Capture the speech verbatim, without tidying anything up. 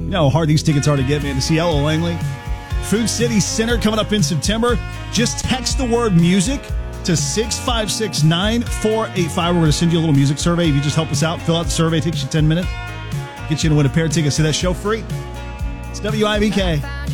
You know how hard these tickets are to get, man, to see Ella Langley. Food City Center coming up in September. Just text the word music to six five six, nine four eight five. We're going to send you a little music survey. If you just help us out, fill out the survey. It takes you ten minutes. Get you to win a pair of tickets to that show free. It's W I V K.